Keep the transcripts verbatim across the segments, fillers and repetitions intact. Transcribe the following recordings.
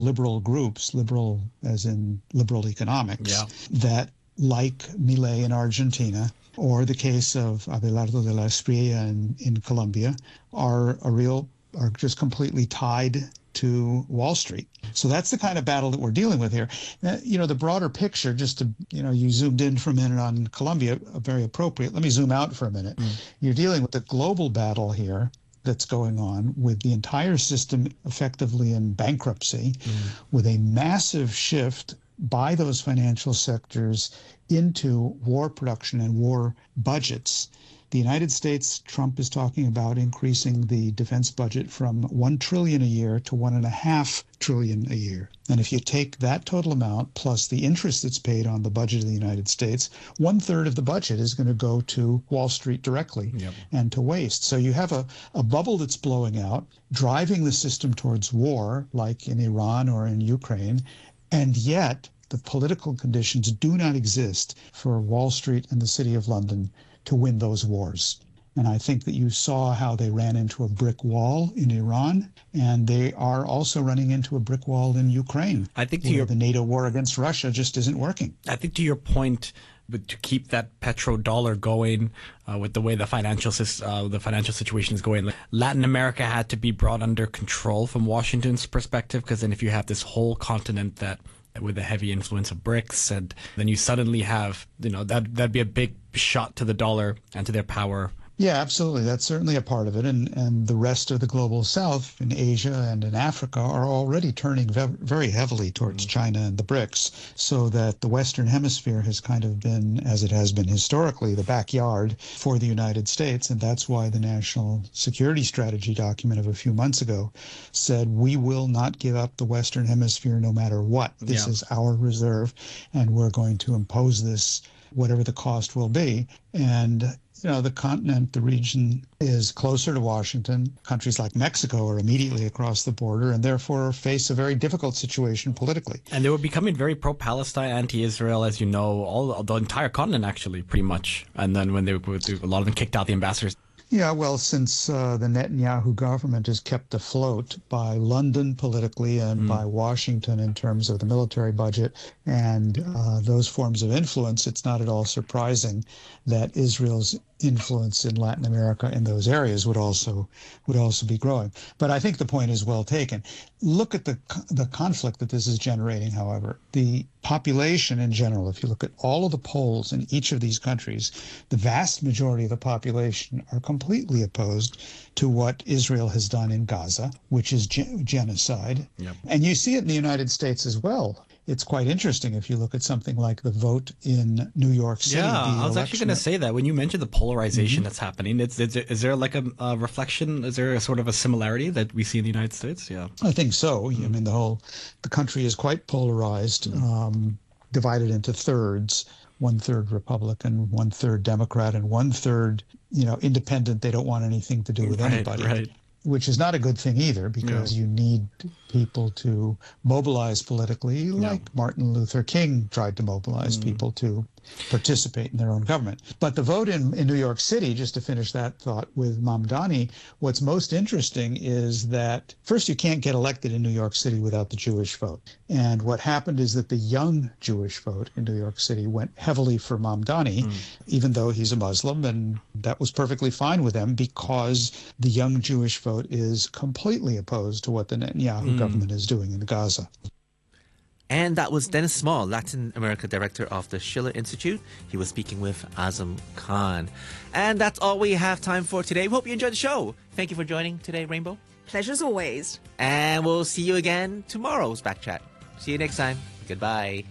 liberal groups, liberal as in liberal economics, yeah. that, like Milei in Argentina, or the case of Abelardo de la Espriella in, in Colombia, are a real, are just completely tied to Wall Street. So that's the kind of battle that we're dealing with here. Uh, you know, the broader picture, just to, you know, you zoomed in for a minute on Colombia, uh, very appropriate. Let me zoom out for a minute. Mm. You're dealing with the global battle here that's going on with the entire system effectively in bankruptcy, mm. with a massive shift by those financial sectors into war production and war budgets. The United States, Trump is talking about increasing the defense budget from one trillion dollars a year to one and a half trillion dollars a year. And if you take that total amount plus the interest that's paid on the budget of the United States, one third of the budget is going to go to Wall Street directly yep. and to waste. So you have a, a bubble that's blowing out, driving the system towards war, like in Iran or in Ukraine, and yet the political conditions do not exist for Wall Street and the City of London to win those wars. And I think that you saw how they ran into a brick wall in Iran, and they are also running into a brick wall in Ukraine. I think to your, the NATO war against Russia just isn't working. I think to your point, but to keep that petrodollar going, uh, with the way the financial uh, the financial situation is going, like Latin America had to be brought under control from Washington's perspective, because then if you have this whole continent that with the heavy influence of BRICS, and then you suddenly have, you know, that that'd be a big shot to the dollar and to their power. Yeah, absolutely. That's certainly a part of it. And and the rest of the global south in Asia and in Africa are already turning ve- very heavily towards mm-hmm. China and the BRICS, so that the Western Hemisphere has kind of been, as it has been historically, the backyard for the United States. And that's why the National Security Strategy document of a few months ago said, we will not give up the Western Hemisphere no matter what. This yeah. is our reserve, and we're going to impose this, whatever the cost will be. And you know, the continent, the region is closer to Washington. Countries like Mexico are immediately across the border and therefore face a very difficult situation politically. And they were becoming very pro-Palestine, anti-Israel, as you know, all the entire continent actually, pretty much. And then when they were, a lot of them kicked out the ambassadors. Yeah, well, since uh, the Netanyahu government is kept afloat by London politically and mm. by Washington in terms of the military budget and uh, those forms of influence, it's not at all surprising that Israel's influence in Latin America in those areas would also would also be growing. But I think the point is well taken. Look at the the conflict that this is generating, however. The population in general, if you look at all of the polls in each of these countries, the vast majority of the population are completely opposed to what Israel has done in Gaza, which is ge- genocide. Yep. And you see it in the United States as well. It's quite interesting if you look at something like the vote in New York City. Yeah, I was election. actually going to say that when you mentioned the polarization mm-hmm. that's happening, it's, it's, is there like a, a reflection? Is there a sort of a similarity that we see in the United States? Yeah, I think so. Mm-hmm. I mean, the whole the country is quite polarized, mm-hmm. um, divided into thirds. One third Republican, one third Democrat, and one third, you know, independent. They don't want anything to do with right, anybody. Right. Which is not a good thing either, because yeah. you need people to mobilize politically, like yeah. Martin Luther King tried to mobilize mm. people to participate in their own government. But the vote in, in New York City, just to finish that thought with Mamdani, what's most interesting is that, first, you can't get elected in New York City without the Jewish vote. And what happened is that the young Jewish vote in New York City went heavily for Mamdani, mm. even though he's a Muslim, and that was perfectly fine with them because the young Jewish vote is completely opposed to what the Netanyahu mm. government is doing in Gaza. And that was Dennis Small, Latin America Director of the Schiller Institute. He was speaking with Azam Khan. And that's all we have time for today. We hope you enjoyed the show. Thank you for joining today, Rainbow. Pleasure's always. And we'll see you again tomorrow's Back Chat. See you next time. Goodbye.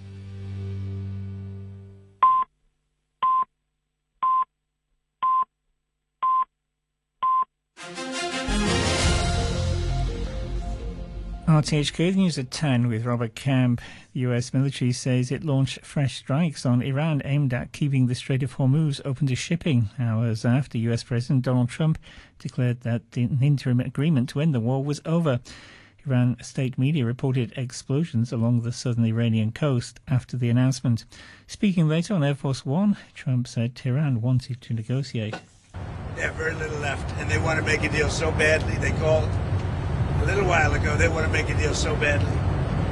R T H K News at ten with Robert Camp. The U S military says it launched fresh strikes on Iran aimed at keeping the Strait of Hormuz open to shipping, hours after U S President Donald Trump declared that the interim agreement to end the war was over. Iran state media reported explosions along the southern Iranian coast after the announcement. Speaking later on Air Force One, Trump said Tehran wanted to negotiate. They have very little left, and they want to make a deal so badly. They called a little while ago. They want to make a deal so badly.